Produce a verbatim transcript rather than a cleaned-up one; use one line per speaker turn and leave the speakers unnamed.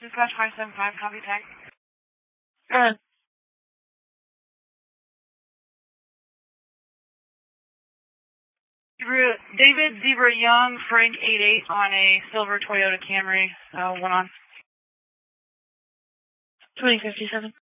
Dispatch five seven five, copy tag.
Good.
David Zebra Young, Frank eight eight on a silver Toyota Camry, uh, one on.
twenty fifty-seven.